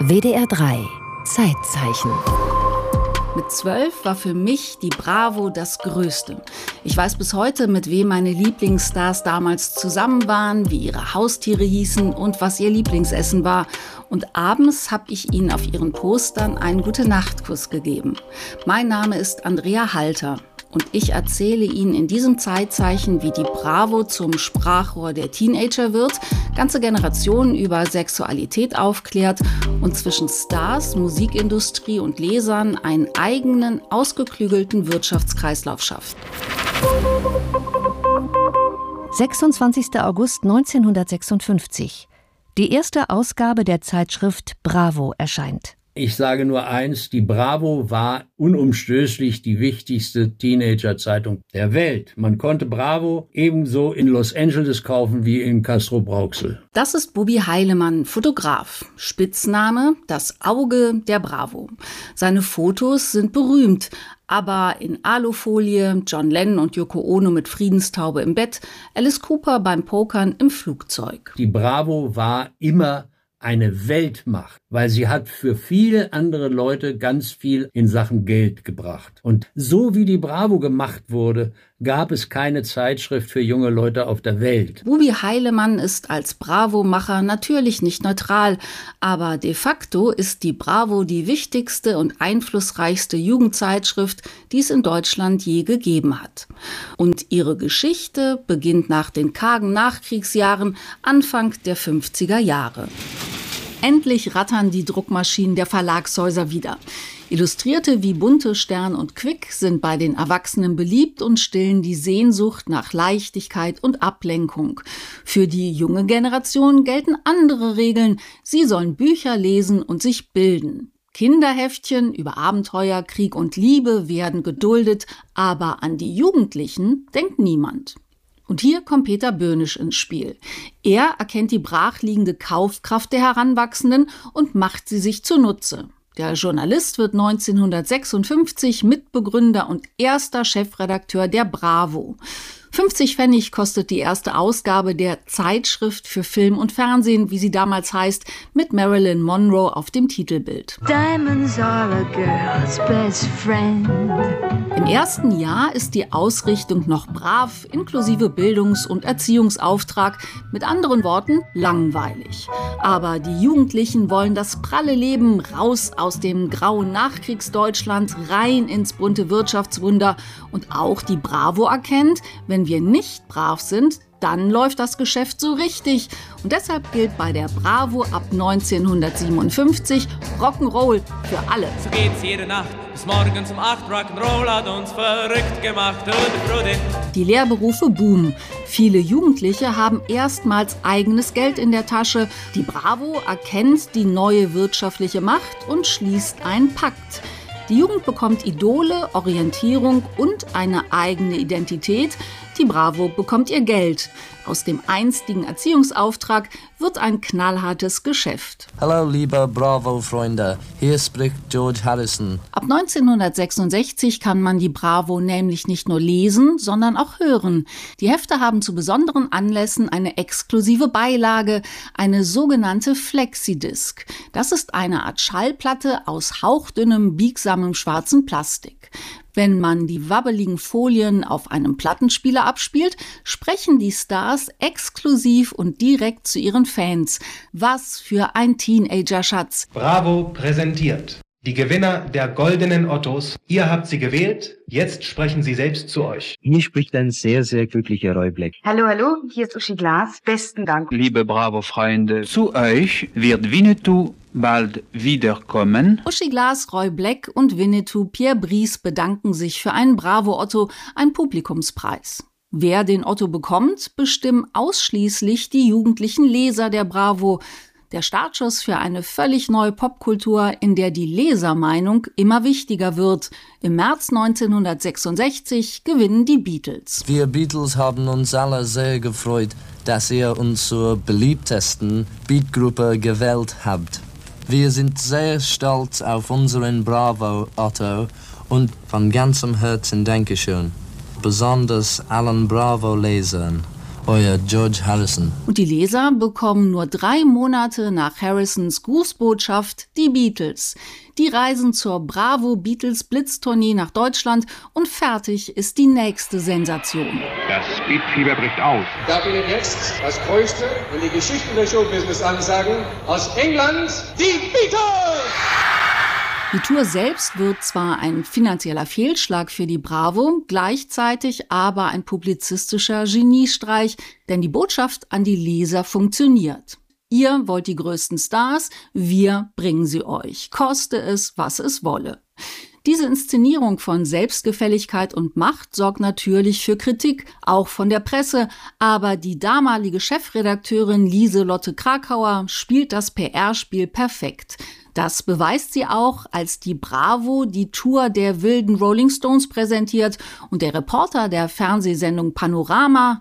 WDR 3 Zeitzeichen. Mit 12 war für mich die Bravo das Größte. Ich weiß bis heute, mit wem meine Lieblingsstars damals zusammen waren, wie ihre Haustiere hießen und was ihr Lieblingsessen war. Und abends habe ich ihnen auf ihren Postern einen Gute-Nacht-Kuss gegeben. Mein Name ist Andrea Halter. Und ich erzähle Ihnen in diesem Zeitzeichen, wie die Bravo zum Sprachrohr der Teenager wird, ganze Generationen über Sexualität aufklärt und zwischen Stars, Musikindustrie und Lesern einen eigenen, ausgeklügelten Wirtschaftskreislauf schafft. 26. August 1956. Die erste Ausgabe der Zeitschrift Bravo erscheint. Ich sage nur eins, die Bravo war unumstößlich die wichtigste Teenager-Zeitung der Welt. Man konnte Bravo ebenso in Los Angeles kaufen wie in Castrop-Rauxel. Das ist Bubi Heilemann, Fotograf. Spitzname das Auge der Bravo. Seine Fotos sind berühmt, aber in Alufolie, John Lennon und Yoko Ono mit Friedenstaube im Bett, Alice Cooper beim Pokern im Flugzeug. Die Bravo war immer eine Weltmacht, weil sie hat für viele andere Leute ganz viel in Sachen Geld gebracht. Und so wie die Bravo gemacht wurde, gab es keine Zeitschrift für junge Leute auf der Welt. Bubi Heilemann ist als Bravo-Macher natürlich nicht neutral, aber de facto ist die Bravo die wichtigste und einflussreichste Jugendzeitschrift, die es in Deutschland je gegeben hat. Und ihre Geschichte beginnt nach den kargen Nachkriegsjahren, Anfang der 50er Jahre. Endlich rattern die Druckmaschinen der Verlagshäuser wieder. Illustrierte wie Bunte, Stern und Quick sind bei den Erwachsenen beliebt und stillen die Sehnsucht nach Leichtigkeit und Ablenkung. Für die junge Generation gelten andere Regeln. Sie sollen Bücher lesen und sich bilden. Kinderheftchen über Abenteuer, Krieg und Liebe werden geduldet, aber an die Jugendlichen denkt niemand. Und hier kommt Peter Böhnisch ins Spiel. Er erkennt die brachliegende Kaufkraft der Heranwachsenden und macht sie sich zunutze. Der Journalist wird 1956 Mitbegründer und erster Chefredakteur der Bravo. 50 Pfennig kostet die erste Ausgabe der Zeitschrift für Film und Fernsehen, wie sie damals heißt, mit Marilyn Monroe auf dem Titelbild. Diamonds are a girl's best friend. Im ersten Jahr ist die Ausrichtung noch brav, inklusive Bildungs- und Erziehungsauftrag. Mit anderen Worten, langweilig. Aber die Jugendlichen wollen das pralle Leben raus aus dem grauen Nachkriegsdeutschland, rein ins bunte Wirtschaftswunder. Und auch die Bravo erkennt, wenn wir nicht brav sind, dann läuft das Geschäft so richtig. Und deshalb gilt bei der Bravo ab 1957 Rock'n'Roll für alle. So geht's jede Nacht bis morgens um 8. Rock'n'Roll hat uns verrückt gemacht. Die Lehrberufe boomen. Viele Jugendliche haben erstmals eigenes Geld in der Tasche. Die Bravo erkennt die neue wirtschaftliche Macht und schließt einen Pakt. Die Jugend bekommt Idole, Orientierung und eine eigene Identität. Die Bravo bekommt ihr Geld. Aus dem einstigen Erziehungsauftrag wird ein knallhartes Geschäft. Hallo liebe Bravo-Freunde, hier spricht George Harrison. Ab 1966 kann man die Bravo nämlich nicht nur lesen, sondern auch hören. Die Hefte haben zu besonderen Anlässen eine exklusive Beilage, eine sogenannte Flexidisc. Das ist eine Art Schallplatte aus hauchdünnem, biegsamem schwarzen Plastik. Wenn man die wabbeligen Folien auf einem Plattenspieler abspielt, sprechen die Stars exklusiv und direkt zu ihren Fans. Was für ein Teenager-Schatz. Bravo präsentiert die Gewinner der goldenen Ottos. Ihr habt sie gewählt, jetzt sprechen sie selbst zu euch. Hier spricht ein sehr, sehr glücklicher Roy Black. Hallo, hier ist Uschi Glas. Besten Dank. Liebe Bravo-Freunde, zu euch wird Winnetou bald wiederkommen. Uschi Glas, Roy Black und Winnetou Pierre Brice bedanken sich für einen Bravo-Otto, ein Publikumspreis. Wer den Otto bekommt, bestimmen ausschließlich die jugendlichen Leser der Bravo. Der Startschuss für eine völlig neue Popkultur, in der die Lesermeinung immer wichtiger wird. Im März 1966 gewinnen die Beatles. Wir Beatles haben uns alle sehr gefreut, dass ihr uns zur beliebtesten Beatgruppe gewählt habt. Wir sind sehr stolz auf unseren Bravo Otto und von ganzem Herzen Dankeschön. Besonders allen Bravo-Lesern Euer George Harrison. Und die Leser bekommen nur 3 Monate nach Harrisons Grußbotschaft die Beatles. Die reisen zur Bravo Beatles Blitztournee nach Deutschland und fertig ist die nächste Sensation. Das Beatfieber bricht aus. Ich darf Ihnen jetzt das Größte in die Geschichte des Showbusiness ansagen. Aus England, die Beatles! Die Tour selbst wird zwar ein finanzieller Fehlschlag für die Bravo, gleichzeitig aber ein publizistischer Geniestreich, denn die Botschaft an die Leser funktioniert. Ihr wollt die größten Stars, wir bringen sie euch, koste es, was es wolle. Diese Inszenierung von Selbstgefälligkeit und Macht sorgt natürlich für Kritik, auch von der Presse, aber die damalige Chefredakteurin Lieselotte Krakauer spielt das PR-Spiel perfekt. Das beweist sie auch, als die Bravo die Tour der wilden Rolling Stones präsentiert und der Reporter der Fernsehsendung Panorama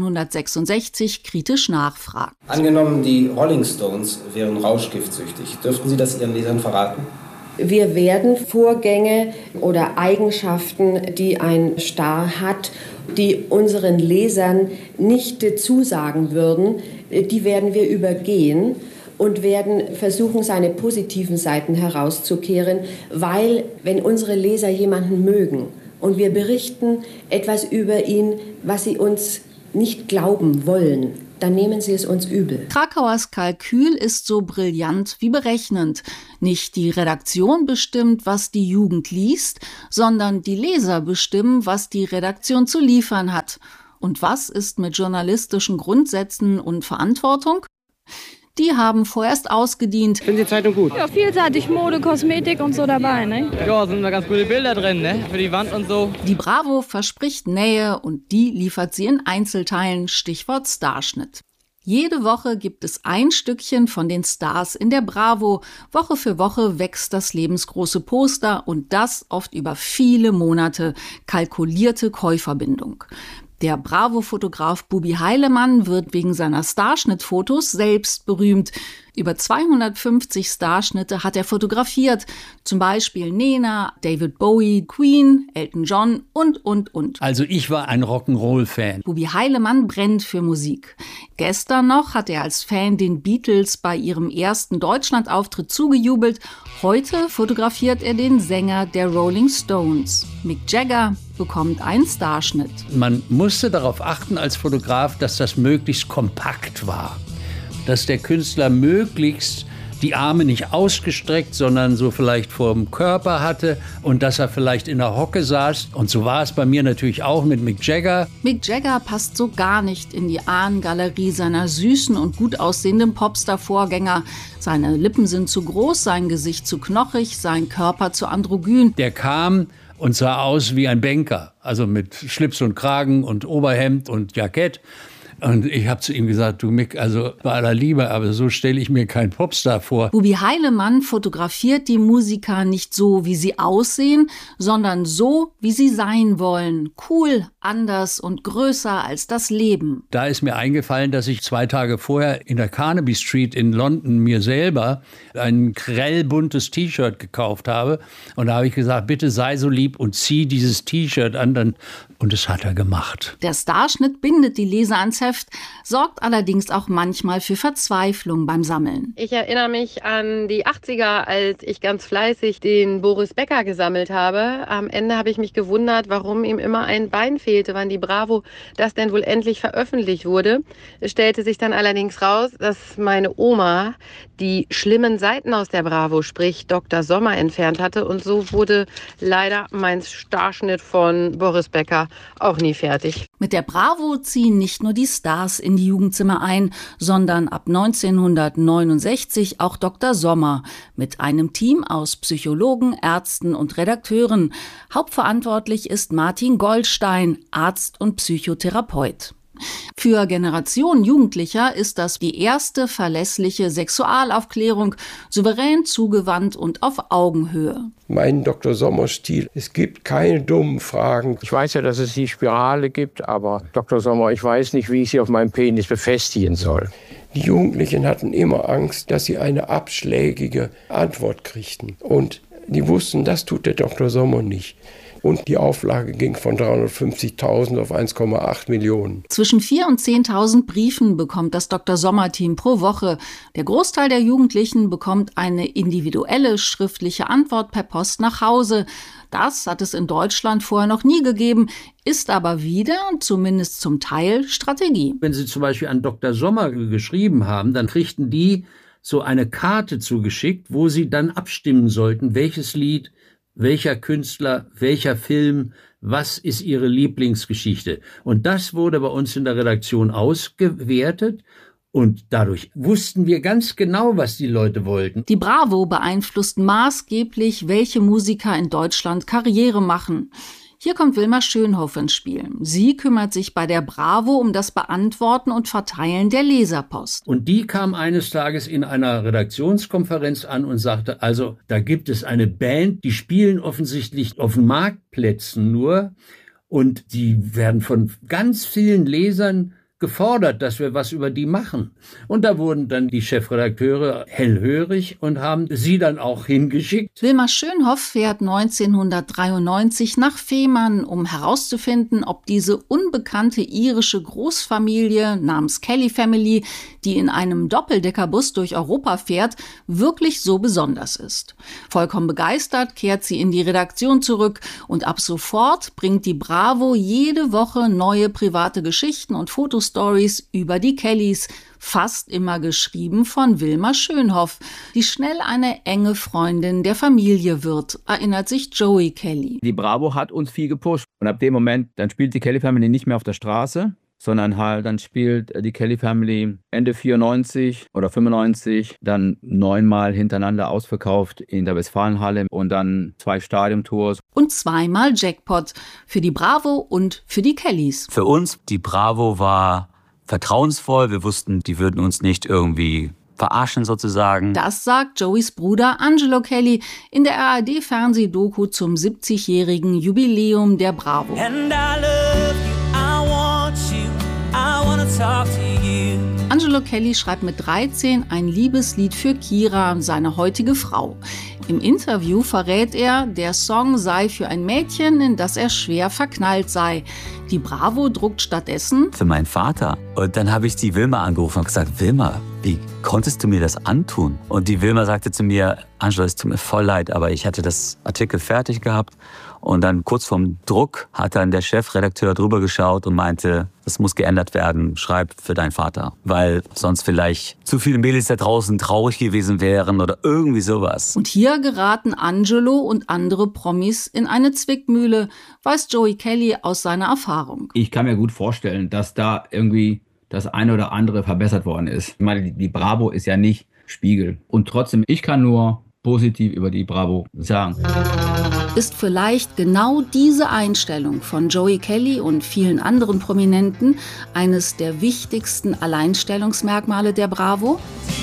1966 kritisch nachfragt. Angenommen, die Rolling Stones wären rauschgiftsüchtig. Dürften Sie das Ihren Lesern verraten? Wir werden Vorgänge oder Eigenschaften, die ein Star hat, die unseren Lesern nicht zusagen würden, die werden wir übergehen und werden versuchen, seine positiven Seiten herauszukehren, weil, wenn unsere Leser jemanden mögen und wir berichten etwas über ihn, was sie uns nicht glauben wollen, dann nehmen sie es uns übel. Krakauers Kalkül ist so brillant wie berechnend. Nicht die Redaktion bestimmt, was die Jugend liest, sondern die Leser bestimmen, was die Redaktion zu liefern hat. Und was ist mit journalistischen Grundsätzen und Verantwortung? Die haben vorerst ausgedient. Finden Sie die Zeitung gut? Ja, vielseitig Mode, Kosmetik und so dabei, ne? Ja, sind da ganz gute Bilder drin, ne? Für die Wand und so. Die Bravo verspricht Nähe und die liefert sie in Einzelteilen, Stichwort Starschnitt. Jede Woche gibt es ein Stückchen von den Stars in der Bravo. Woche für Woche wächst das lebensgroße Poster und das oft über viele Monate. Kalkulierte Käuferbindung. Der Bravo-Fotograf Bubi Heilemann wird wegen seiner Starschnittfotos selbst berühmt. Über 250 Starschnitte hat er fotografiert. Zum Beispiel Nena, David Bowie, Queen, Elton John und. Also ich war ein Rock'n'Roll-Fan. Bubi Heilemann brennt für Musik. Gestern noch hat er als Fan den Beatles bei ihrem ersten Deutschlandauftritt zugejubelt. Heute fotografiert er den Sänger der Rolling Stones. Mick Jagger bekommt einen Starschnitt. Man musste darauf achten als Fotograf, dass das möglichst kompakt war. Dass der Künstler möglichst die Arme nicht ausgestreckt, sondern so vielleicht vor dem Körper hatte und dass er vielleicht in der Hocke saß. Und so war es bei mir natürlich auch mit Mick Jagger. Mick Jagger passt so gar nicht in die Ahnengalerie seiner süßen und gut aussehenden Popstar-Vorgänger. Seine Lippen sind zu groß, sein Gesicht zu knochig, sein Körper zu androgyn. Der kam und sah aus wie ein Banker, also mit Schlips und Kragen und Oberhemd und Jackett. Und ich habe zu ihm gesagt, du Mick, also bei aller Liebe, aber so stelle ich mir keinen Popstar vor. Bubi Heilemann fotografiert die Musiker nicht so, wie sie aussehen, sondern so, wie sie sein wollen. Cool, anders und größer als das Leben. Da ist mir eingefallen, dass ich 2 Tage vorher in der Carnaby Street in London mir selber ein grellbuntes T-Shirt gekauft habe. Und da habe ich gesagt, bitte sei so lieb und zieh dieses T-Shirt an. Und das hat er gemacht. Der Starschnitt bindet die Leser ans Heft, sorgt allerdings auch manchmal für Verzweiflung beim Sammeln. Ich erinnere mich an die 80er, als ich ganz fleißig den Boris Becker gesammelt habe. Am Ende habe ich mich gewundert, warum ihm immer ein Bein fehlte, wann die Bravo das denn wohl endlich veröffentlicht wurde. Es stellte sich dann allerdings raus, dass meine Oma die schlimmen Seiten aus der Bravo, sprich Dr. Sommer, entfernt hatte. Und so wurde leider mein Starschnitt von Boris Becker auch nie fertig. Mit der Bravo ziehen nicht nur die Stars in die Jugendzimmer ein, sondern ab 1969 auch Dr. Sommer mit einem Team aus Psychologen, Ärzten und Redakteuren. Hauptverantwortlich ist Martin Goldstein, Arzt und Psychotherapeut. Für Generationen Jugendlicher ist das die erste verlässliche Sexualaufklärung, souverän, zugewandt und auf Augenhöhe. Mein Dr. Sommer-Stil, es gibt keine dummen Fragen. Ich weiß ja, dass es die Spirale gibt, aber Dr. Sommer, ich weiß nicht, wie ich sie auf meinem Penis befestigen soll. Die Jugendlichen hatten immer Angst, dass sie eine abschlägige Antwort kriegten. Und die wussten, das tut der Dr. Sommer nicht. Und die Auflage ging von 350.000 auf 1,8 Millionen. Zwischen 4.000 und 10.000 Briefen bekommt das Dr. Sommer-Team pro Woche. Der Großteil der Jugendlichen bekommt eine individuelle schriftliche Antwort per Post nach Hause. Das hat es in Deutschland vorher noch nie gegeben, ist aber wieder, zumindest zum Teil, Strategie. Wenn Sie zum Beispiel an Dr. Sommer geschrieben haben, dann kriegten die so eine Karte zugeschickt, wo sie dann abstimmen sollten, welches Lied, welcher Künstler, welcher Film, was ist ihre Lieblingsgeschichte. Und das wurde bei uns in der Redaktion ausgewertet. Und dadurch wussten wir ganz genau, was die Leute wollten. Die Bravo beeinflusst maßgeblich, welche Musiker in Deutschland Karriere machen. Hier kommt Wilma Schönhoff ins Spiel. Sie kümmert sich bei der Bravo um das Beantworten und Verteilen der Leserpost. Und die kam eines Tages in einer Redaktionskonferenz an und sagte, also da gibt es eine Band, die spielen offensichtlich auf Marktplätzen nur und die werden von ganz vielen Lesern gefordert, dass wir was über die machen. Und da wurden dann die Chefredakteure hellhörig und haben sie dann auch hingeschickt. Wilma Schönhoff fährt 1993 nach Fehmarn, um herauszufinden, ob diese unbekannte irische Großfamilie namens Kelly Family, die in einem Doppeldeckerbus durch Europa fährt, wirklich so besonders ist. Vollkommen begeistert kehrt sie in die Redaktion zurück und ab sofort bringt die Bravo jede Woche neue private Geschichten und Fotostories über die Kellys, fast immer geschrieben von Wilma Schönhoff, die schnell eine enge Freundin der Familie wird, erinnert sich Joey Kelly. Die Bravo hat uns viel gepusht und ab dem Moment, dann spielt die Kelly Family nicht mehr auf der Straße, sondern halt dann spielt die Kelly Family Ende 94 oder 95 dann 9-mal hintereinander ausverkauft in der Westfalenhalle und dann 2 Stadiontours. Und 2-mal Jackpot für die Bravo und für die Kellys. Für uns, die Bravo war vertrauensvoll. Wir wussten, die würden uns nicht irgendwie verarschen sozusagen. Das sagt Joeys Bruder Angelo Kelly in der ARD-Fernsehdoku zum 70-jährigen Jubiläum der Bravo. And I love you, I want you, I wanna talk to you. Angelo Kelly schreibt mit 13 ein Liebeslied für Kira, seine heutige Frau. Im Interview verrät er, der Song sei für ein Mädchen, in das er schwer verknallt sei. Die Bravo druckt stattdessen für meinen Vater. Und dann habe ich die Wilma angerufen und gesagt, Wilma, wie konntest du mir das antun? Und die Wilma sagte zu mir, Angelo, es tut mir voll leid, aber ich hatte das Artikel fertig gehabt. Und dann kurz vorm Druck hat dann der Chefredakteur drüber geschaut und meinte, das muss geändert werden, schreib für deinen Vater. Weil sonst vielleicht zu viele Mädels da draußen traurig gewesen wären oder irgendwie sowas. Und hier geraten Angelo und andere Promis in eine Zwickmühle, weiß Joey Kelly aus seiner Erfahrung. Ich kann mir gut vorstellen, dass da irgendwie das eine oder andere verbessert worden ist. Ich meine, die Bravo ist ja nicht Spiegel. Und trotzdem, ich kann nur positiv über die Bravo sagen. Ist vielleicht genau diese Einstellung von Joey Kelly und vielen anderen Prominenten eines der wichtigsten Alleinstellungsmerkmale der Bravo?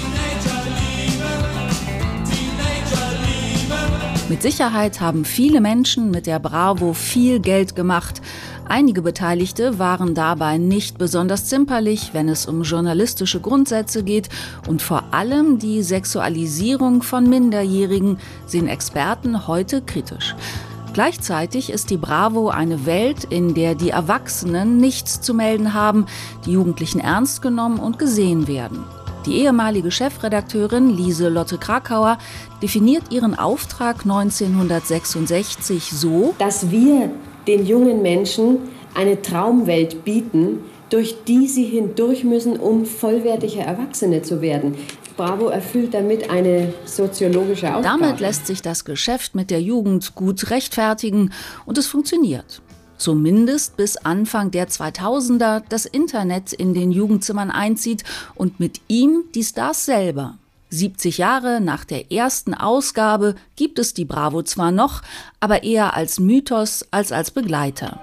Mit Sicherheit haben viele Menschen mit der Bravo viel Geld gemacht. Einige Beteiligte waren dabei nicht besonders zimperlich, wenn es um journalistische Grundsätze geht. Und vor allem die Sexualisierung von Minderjährigen sehen Experten heute kritisch. Gleichzeitig ist die Bravo eine Welt, in der die Erwachsenen nichts zu melden haben, die Jugendlichen ernst genommen und gesehen werden. Die ehemalige Chefredakteurin Lise-Lotte Krakauer definiert ihren Auftrag 1966 so, dass wir den jungen Menschen eine Traumwelt bieten, durch die sie hindurch müssen, um vollwertige Erwachsene zu werden. Bravo erfüllt damit eine soziologische Aufgabe. Damit lässt sich das Geschäft mit der Jugend gut rechtfertigen und es funktioniert. Zumindest bis Anfang der 2000er das Internet in den Jugendzimmern einzieht und mit ihm die Stars selber. 70 Jahre nach der ersten Ausgabe gibt es die Bravo zwar noch, aber eher als Mythos als als Begleiter.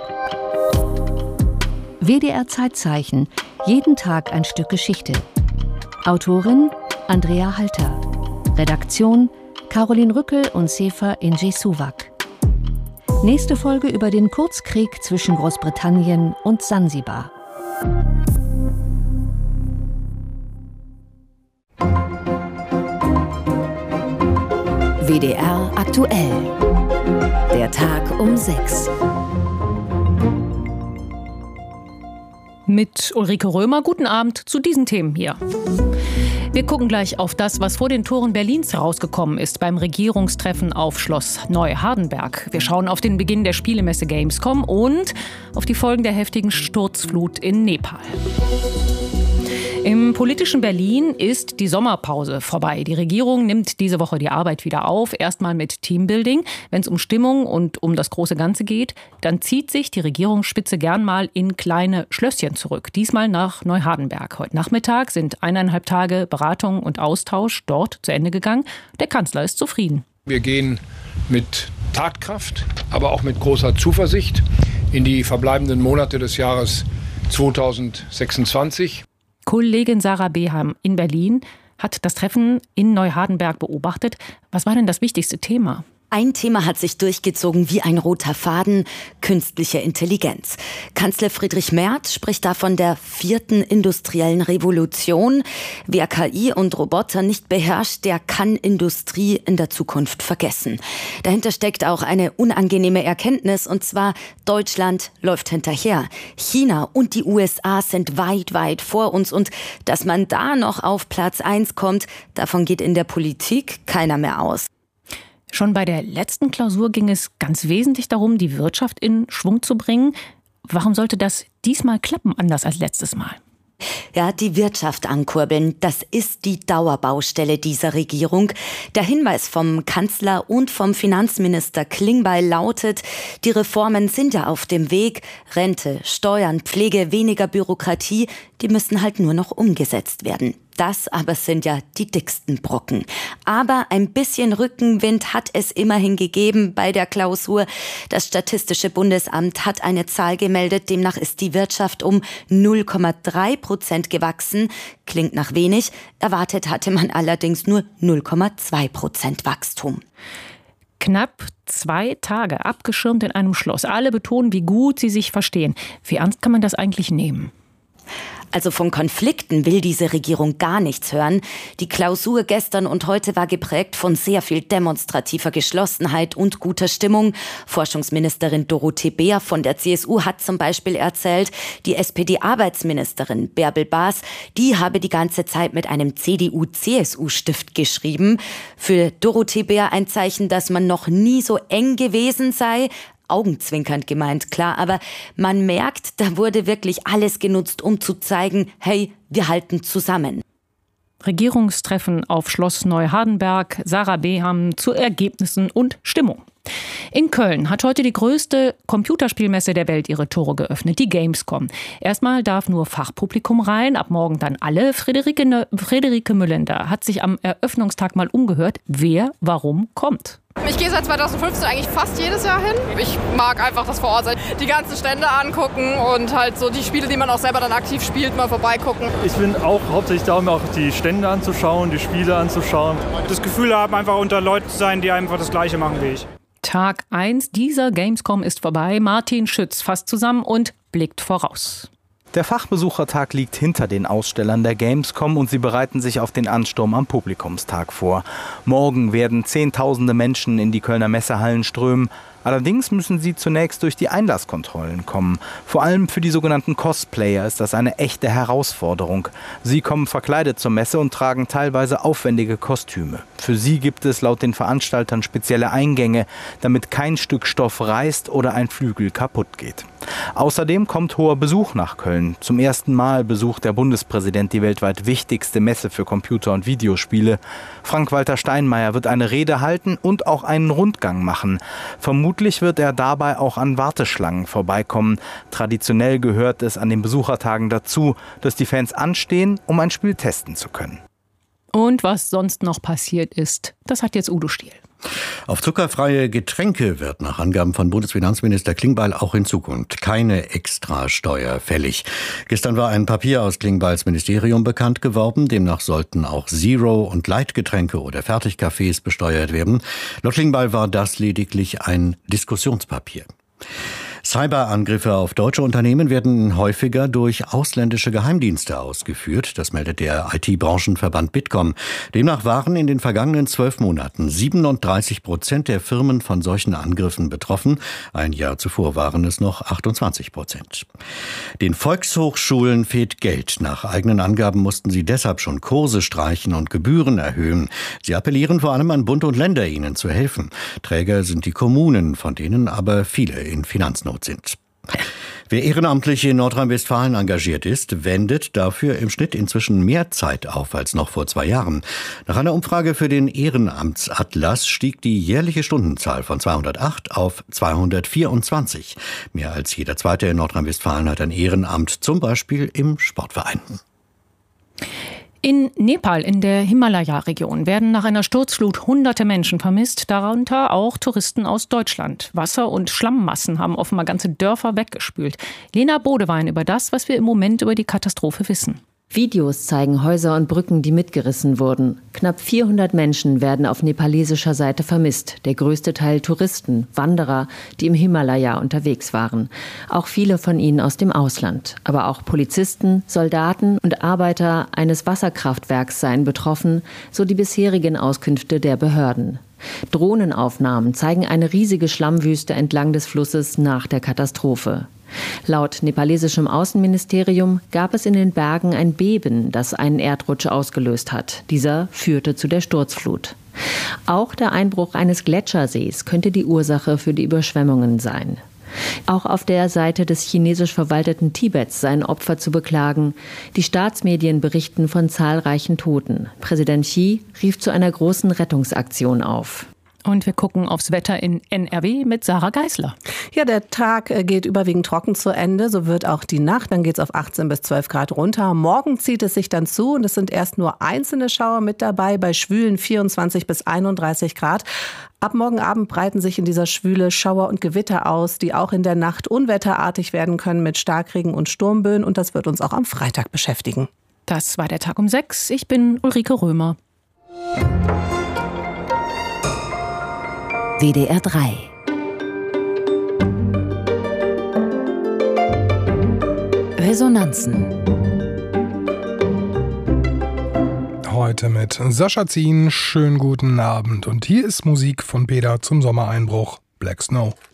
WDR Zeitzeichen. Jeden Tag ein Stück Geschichte. Autorin Andrea Halter. Redaktion Caroline Rückel und Sefer Inji Suwak. Nächste Folge über den Kurzkrieg zwischen Großbritannien und Sansibar. WDR aktuell. Der Tag um 6. Mit Ulrike Römer, guten Abend zu diesen Themen hier. Wir gucken gleich auf das, was vor den Toren Berlins herausgekommen ist beim Regierungstreffen auf Schloss Neuhardenberg. Wir schauen auf den Beginn der Spielemesse Gamescom und auf die Folgen der heftigen Sturzflut in Nepal. Im politischen Berlin ist die Sommerpause vorbei. Die Regierung nimmt diese Woche die Arbeit wieder auf. Erstmal mit Teambuilding. Wenn es um Stimmung und um das große Ganze geht, dann zieht sich die Regierungsspitze gern mal in kleine Schlösschen zurück. Diesmal nach Neuhardenberg. Heute Nachmittag sind 1,5 Tage Beratung und Austausch dort zu Ende gegangen. Der Kanzler ist zufrieden. Wir gehen mit Tatkraft, aber auch mit großer Zuversicht in die verbleibenden Monate des Jahres 2026. Kollegin Sarah Beham in Berlin hat das Treffen in Neuhardenberg beobachtet. Was war denn das wichtigste Thema? Ein Thema hat sich durchgezogen wie ein roter Faden: künstliche Intelligenz. Kanzler Friedrich Merz spricht da von der 4. industriellen Revolution. Wer KI und Roboter nicht beherrscht, der kann Industrie in der Zukunft vergessen. Dahinter steckt auch eine unangenehme Erkenntnis, und zwar: Deutschland läuft hinterher. China und die USA sind weit, weit vor uns, und dass man da noch auf Platz 1 kommt, davon geht in der Politik keiner mehr aus. Schon bei der letzten Klausur ging es ganz wesentlich darum, die Wirtschaft in Schwung zu bringen. Warum sollte das diesmal klappen, anders als letztes Mal? Ja, die Wirtschaft ankurbeln, das ist die Dauerbaustelle dieser Regierung. Der Hinweis vom Kanzler und vom Finanzminister Klingbeil lautet: Die Reformen sind ja auf dem Weg. Rente, Steuern, Pflege, weniger Bürokratie, die müssen halt nur noch umgesetzt werden. Das aber sind ja die dicksten Brocken. Aber ein bisschen Rückenwind hat es immerhin gegeben bei der Klausur. Das Statistische Bundesamt hat eine Zahl gemeldet. Demnach ist die Wirtschaft um 0,3% gewachsen. Klingt nach wenig. Erwartet hatte man allerdings nur 0,2% Wachstum. Knapp 2 Tage abgeschirmt in einem Schloss. Alle betonen, wie gut sie sich verstehen. Wie ernst kann man das eigentlich nehmen? Also von Konflikten will diese Regierung gar nichts hören. Die Klausur gestern und heute war geprägt von sehr viel demonstrativer Geschlossenheit und guter Stimmung. Forschungsministerin Dorothee Beer von der CSU hat zum Beispiel erzählt, die SPD-Arbeitsministerin Bärbel Baas, die habe die ganze Zeit mit einem CDU-CSU-Stift geschrieben. Für Dorothee Beer ein Zeichen, dass man noch nie so eng gewesen sei. Augenzwinkernd gemeint, klar, aber man merkt, da wurde wirklich alles genutzt, um zu zeigen, hey, wir halten zusammen. Regierungstreffen auf Schloss Neuhardenberg, Sarah Beham zu Ergebnissen und Stimmung. In Köln hat heute die größte Computerspielmesse der Welt ihre Tore geöffnet, die Gamescom. Erstmal darf nur Fachpublikum rein, ab morgen dann alle. Friederike Müllender hat sich am Eröffnungstag mal umgehört, wer warum kommt. Ich gehe seit 2015 eigentlich fast jedes Jahr hin. Ich mag einfach das vor Ort sein, die ganzen Stände angucken und halt so die Spiele, die man auch selber dann aktiv spielt, mal vorbeigucken. Ich bin auch hauptsächlich da, um auch die Stände anzuschauen, die Spiele anzuschauen. Das Gefühl haben, einfach unter Leuten zu sein, die einfach das Gleiche machen wie ich. Tag 1 dieser Gamescom ist vorbei. Martin Schütz fasst zusammen und blickt voraus. Der Fachbesuchertag liegt hinter den Ausstellern der Gamescom und sie bereiten sich auf den Ansturm am Publikumstag vor. Morgen werden Zehntausende Menschen in die Kölner Messehallen strömen. Allerdings müssen sie zunächst durch die Einlasskontrollen kommen. Vor allem für die sogenannten Cosplayer ist das eine echte Herausforderung. Sie kommen verkleidet zur Messe und tragen teilweise aufwendige Kostüme. Für sie gibt es laut den Veranstaltern spezielle Eingänge, damit kein Stück Stoff reißt oder ein Flügel kaputt geht. Außerdem kommt hoher Besuch nach Köln. Zum ersten Mal besucht der Bundespräsident die weltweit wichtigste Messe für Computer- und Videospiele. Frank-Walter Steinmeier wird eine Rede halten und auch einen Rundgang machen. Vermutlich wird er dabei auch an Warteschlangen vorbeikommen. Traditionell gehört es an den Besuchertagen dazu, dass die Fans anstehen, um ein Spiel testen zu können. Und was sonst noch passiert ist, das hat jetzt Udo Stiel. Auf zuckerfreie Getränke wird nach Angaben von Bundesfinanzminister Klingbeil auch in Zukunft keine Extrasteuer fällig. Gestern war ein Papier aus Klingbeils Ministerium bekannt geworden. Demnach sollten auch Zero- und Light-Getränke oder Fertigcafés besteuert werden. Laut Klingbeil war das lediglich ein Diskussionspapier. Cyberangriffe auf deutsche Unternehmen werden häufiger durch ausländische Geheimdienste ausgeführt. Das meldet der IT-Branchenverband Bitkom. Demnach waren in den vergangenen 12 Monaten 37% der Firmen von solchen Angriffen betroffen. Ein Jahr zuvor waren es noch 28%. Den Volkshochschulen fehlt Geld. Nach eigenen Angaben mussten sie deshalb schon Kurse streichen und Gebühren erhöhen. Sie appellieren vor allem an Bund und Länder, ihnen zu helfen. Träger sind die Kommunen, von denen aber viele in Finanznot sind. Wer ehrenamtlich in Nordrhein-Westfalen engagiert ist, wendet dafür im Schnitt inzwischen mehr Zeit auf als noch vor 2 Jahren. Nach einer Umfrage für den Ehrenamtsatlas stieg die jährliche Stundenzahl von 208 auf 224. Mehr als jeder Zweite in Nordrhein-Westfalen hat ein Ehrenamt, zum Beispiel im Sportverein. In Nepal in der Himalaya-Region werden nach einer Sturzflut hunderte Menschen vermisst, darunter auch Touristen aus Deutschland. Wasser- und Schlammmassen haben offenbar ganze Dörfer weggespült. Lena Bodewein über das, was wir im Moment über die Katastrophe wissen. Videos zeigen Häuser und Brücken, die mitgerissen wurden. Knapp 400 Menschen werden auf nepalesischer Seite vermisst. Der größte Teil Touristen, Wanderer, die im Himalaya unterwegs waren. Auch viele von ihnen aus dem Ausland. Aber auch Polizisten, Soldaten und Arbeiter eines Wasserkraftwerks seien betroffen, so die bisherigen Auskünfte der Behörden. Drohnenaufnahmen zeigen eine riesige Schlammwüste entlang des Flusses nach der Katastrophe. Laut nepalesischem Außenministerium gab es in den Bergen ein Beben, das einen Erdrutsch ausgelöst hat. Dieser führte zu der Sturzflut. Auch der Einbruch eines Gletschersees könnte die Ursache für die Überschwemmungen sein. Auch auf der Seite des chinesisch verwalteten Tibets seien Opfer zu beklagen. Die Staatsmedien berichten von zahlreichen Toten. Präsident Xi rief zu einer großen Rettungsaktion auf. Und wir gucken aufs Wetter in NRW mit Sarah Geisler. Ja, der Tag geht überwiegend trocken zu Ende. So wird auch die Nacht. Dann geht es auf 18 bis 12 Grad runter. Morgen zieht es sich dann zu und es sind erst nur einzelne Schauer mit dabei bei schwülen 24 bis 31 Grad. Ab morgen Abend breiten sich in dieser Schwüle Schauer und Gewitter aus, die auch in der Nacht unwetterartig werden können mit Starkregen und Sturmböen. Und das wird uns auch am Freitag beschäftigen. Das war der Tag um 6. Ich bin Ulrike Römer. WDR 3. Resonanzen. Heute mit Sascha Zien. Schönen guten Abend. Und hier ist Musik von Beda zum Sommereinbruch. Black Snow.